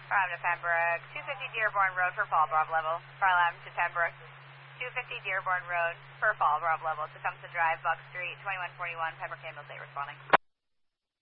Farlam to Pembroke, 250 Dearborn Road for Fall Bravo level. Farlam to Pembroke, 250 Dearborn Road for Fall Bravo level. Tecumseh Drive, Buck Street, 2141, Pembroke Ambulance 8 responding.